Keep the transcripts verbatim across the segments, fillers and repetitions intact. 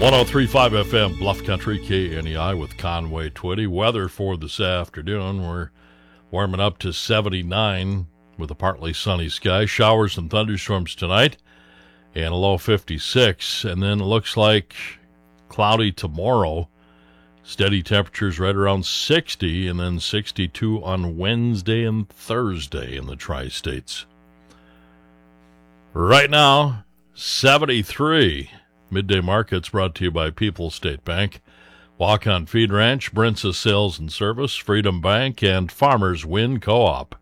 one oh three point five F M, Bluff Country, K N E I with Conway Twitty. Weather for this afternoon, we're warming up to seventy-nine with a partly sunny sky. Showers and thunderstorms tonight and a low fifty-six. And then it looks like cloudy tomorrow. Steady temperatures right around sixty, and then sixty-two on Wednesday and Thursday in the Tri-States. Right now, seventy-three. Midday Markets brought to you by People's State Bank, Walk-On Feed Ranch, Brinza Sales and Service, Freedom Bank, and Farmers Win Co-op.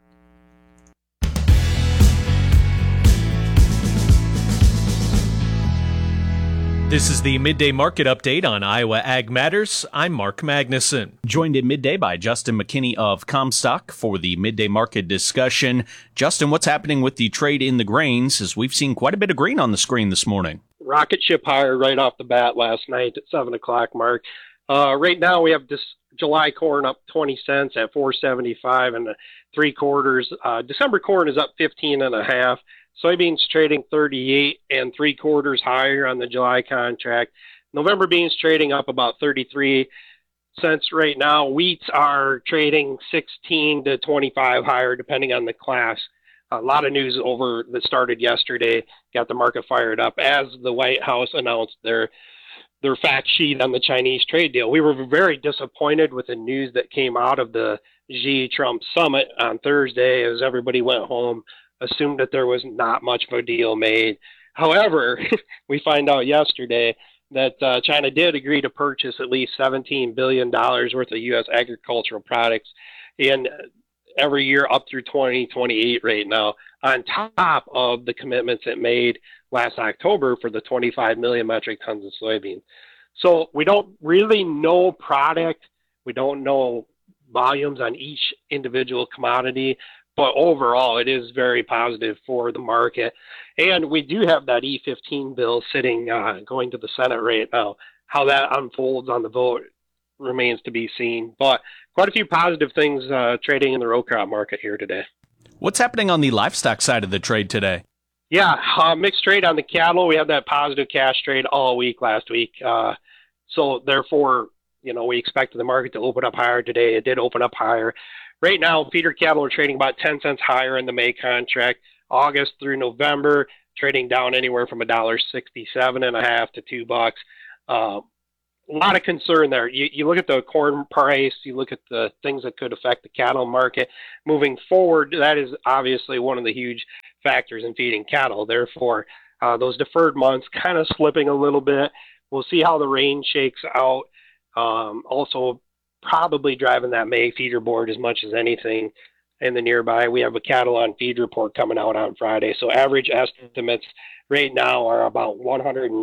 This is the Midday Market Update on Iowa Ag Matters. I'm Mark Magnuson. Joined at midday by Justin McKinney of Comstock for the Midday Market discussion. Justin, what's happening with the trade in the grains, as we've seen quite a bit of green on the screen this morning? Rocket ship higher right off the bat last night at seven o'clock mark. Uh, right now we have this July corn up twenty cents at four seventy-five and three quarters. Uh, December corn is up fifteen and a half. Soybeans trading thirty-eight and three quarters higher on the July contract. November beans trading up about thirty-three cents right now. Wheats are trading sixteen to twenty-five higher depending on the class. A lot of news over that started yesterday got the market fired up as the White House announced their their fact sheet on the Chinese trade deal. We were very disappointed with the news that came out of the Xi-Trump summit on Thursday as everybody went home, assumed that there was not much of a deal made. However, we find out yesterday that uh, China did agree to purchase at least seventeen billion dollars worth of U S agricultural products in every year up through twenty twenty-eight right now, on top of the commitments it made last October for the twenty-five million metric tons of soybeans. So we don't really know product. We don't know volumes on each individual commodity, but overall it is very positive for the market. And we do have that E fifteen bill sitting, uh, going to the Senate right now. How that unfolds on the vote remains to be seen, but quite a few positive things uh, trading in the row crop market here today. What's happening on the livestock side of the trade today? Yeah, uh, mixed trade on the cattle. We had that positive cash trade all week last week. Uh, so therefore, you know, we expected the market to open up higher today. It did open up higher. Right now, feeder cattle are trading about ten cents higher in the May contract. August through November, trading down anywhere from one dollar sixty-seven and a half to two bucks. Uh, A lot of concern there. You, you look at the corn price, you look at the things that could affect the cattle market moving forward. That is obviously one of the huge factors in feeding cattle. Therefore, uh, those deferred months kind of slipping a little bit. We'll see how the rain shakes out. Um, also, probably driving that May feeder board as much as anything in the nearby. We have a cattle on feed report coming out on Friday. So average estimates right now are about one hundred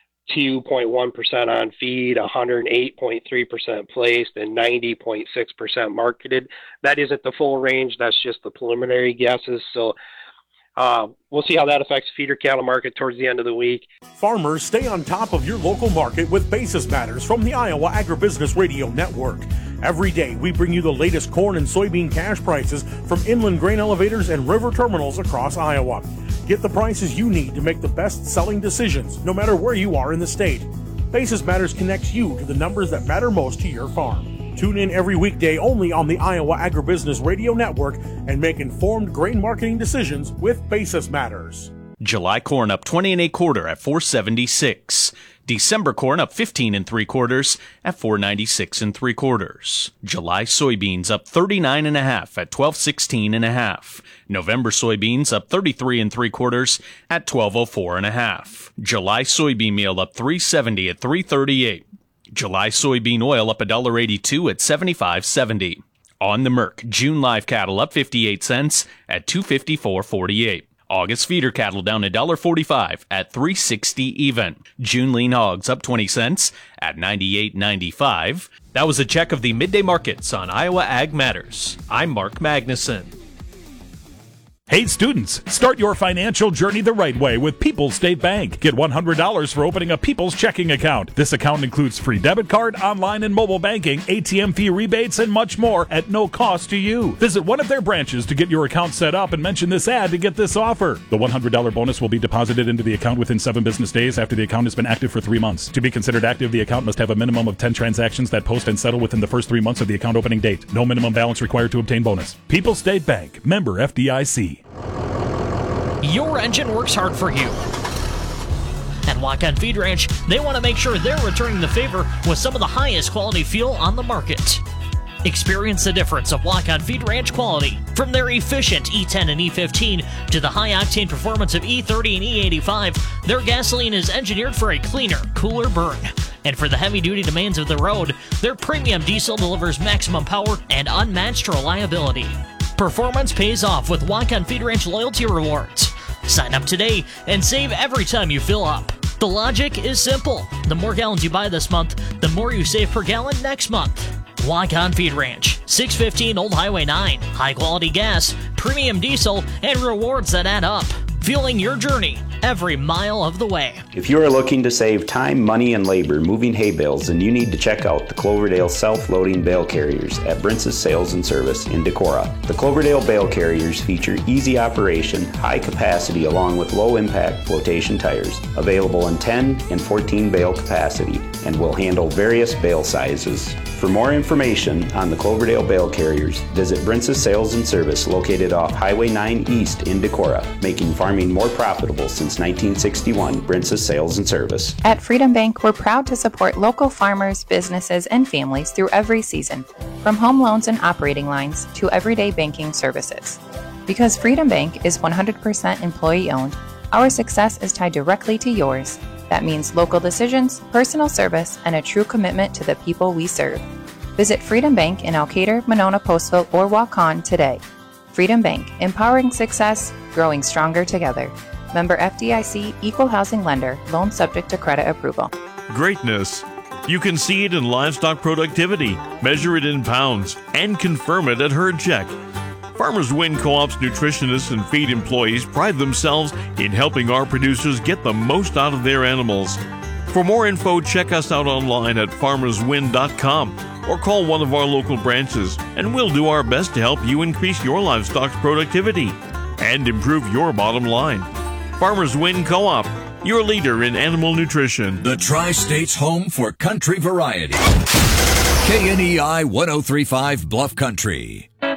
two point one percent on feed, one hundred eight point three percent placed, and ninety point six percent marketed. That isn't the full range. That's just the preliminary guesses. So uh, we'll see how that affects feeder cattle market towards the end of the week. Farmers, stay on top of your local market with Basis Matters from the Iowa Agribusiness Radio Network. Every day, we bring you the latest corn and soybean cash prices from inland grain elevators and river terminals across Iowa. Get the prices you need to make the best-selling decisions, no matter where you are in the state. Basis Matters connects you to the numbers that matter most to your farm. Tune in every weekday only on the Iowa Agribusiness Radio Network and make informed grain marketing decisions with Basis Matters. July corn up twenty and a quarter at four seventy-six. December corn up fifteen and three quarters at four ninety-six and three quarters. July soybeans up thirty-nine and a half at twelve sixteen and a half. November soybeans up thirty-three and three quarters at twelve oh four and a half. July soybean meal up three seventy at three thirty-eight. July soybean oil up one eighty-two at seventy-five seventy. On the Merc, June live cattle up fifty-eight cents at two fifty-four forty-eight. August feeder cattle down one forty-five at three sixty even. June lean hogs up twenty cents at ninety-eight ninety-five. That was a check of the midday markets on Iowa Ag Matters. I'm Mark Magnuson. Hey students, start your financial journey the right way with People's State Bank. Get one hundred dollars for opening a People's checking account. This account includes free debit card, online and mobile banking, A T M fee rebates, and much more at no cost to you. Visit one of their branches to get your account set up and mention this ad to get this offer. The one hundred dollars bonus will be deposited into the account within seven business days after the account has been active for three months. To be considered active, the account must have a minimum of ten transactions that post and settle within the first three months of the account opening date. No minimum balance required to obtain bonus. People's State Bank, member F D I C. Your engine works hard for you. At Walk-On Feed Ranch, they want to make sure they're returning the favor with some of the highest quality fuel on the market. Experience the difference of Walk-On Feed Ranch quality. From their efficient E ten and E fifteen to the high-octane performance of E thirty and E eighty-five, their gasoline is engineered for a cleaner, cooler burn. And for the heavy-duty demands of the road, their premium diesel delivers maximum power and unmatched reliability. Performance pays off with Walk-On Feed Ranch loyalty rewards. Sign up today and save every time you fill up. The logic is simple. The more gallons you buy this month, the more you save per gallon next month. Walk-On Feed Ranch, six fifteen Old Highway nine. High-quality gas, premium diesel, and rewards that add up. Fueling your journey every mile of the way. If you are looking to save time, money, and labor moving hay bales, then you need to check out the Cloverdale self-loading bale carriers at Brintz's Sales and Service in Decorah. The Cloverdale bale carriers feature easy operation, high capacity, along with low-impact flotation tires, available in ten and fourteen bale capacity, and will handle various bale sizes. For more information on the Cloverdale bale carriers, visit Brintz's Sales and Service located off Highway nine East in Decorah, making farming more profitable since nineteen sixty-one. Brintz's Sales and Service. At Freedom Bank, we're proud to support local farmers, businesses, and families through every season, from home loans and operating lines to everyday banking services. Because Freedom Bank is one hundred percent employee-owned, our success is tied directly to yours. That means local decisions, personal service, and a true commitment to the people we serve. Visit Freedom Bank in Elkader, Monona, Postville, or Waukon today. Freedom Bank, empowering success, growing stronger together. Member F D I C, Equal Housing Lender, loan subject to credit approval. Greatness. You can see it in livestock productivity, measure it in pounds, and confirm it at Herd Check. Farmers Win Co-op's nutritionists and feed employees pride themselves in helping our producers get the most out of their animals. For more info, check us out online at farmers win dot com or call one of our local branches, and we'll do our best to help you increase your livestock's productivity and improve your bottom line. Farmers Win Co-op, your leader in animal nutrition. The Tri-State's home for country variety. K N E I one oh three point five Bluff Country.